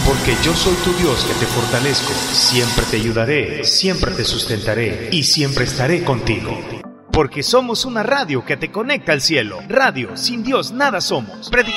Porque yo soy tu Dios que te fortalezco, siempre te ayudaré, siempre te sustentaré y siempre estaré contigo. Porque somos una radio que te conecta al cielo. Radio, sin Dios nada somos.